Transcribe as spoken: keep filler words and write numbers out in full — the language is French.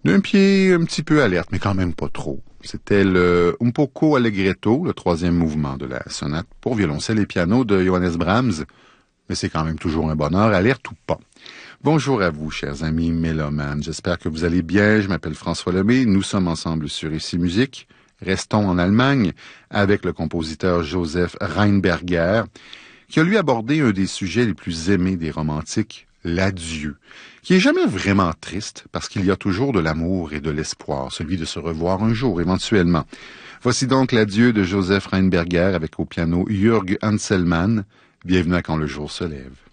D'un pied un petit peu alerte, mais quand même pas trop. C'était le Un poco allegretto, le troisième mouvement de la sonate pour violoncelle et piano de Johannes Brahms. Mais c'est quand même toujours un bonheur, alerte ou pas. Bonjour à vous, chers amis mélomanes. J'espère que vous allez bien. Je m'appelle François Lemay. Nous sommes ensemble sur Ici Musique. Restons en Allemagne avec le compositeur Joseph Rheinberger, qui a lui abordé un des sujets les plus aimés des romantiques, l'adieu, qui est jamais vraiment triste parce qu'il y a toujours de l'amour et de l'espoir, celui de se revoir un jour éventuellement. Voici donc l'adieu de Joseph Rheinberger avec au piano Jürg Anselmann. Bienvenue à Quand le jour se lève.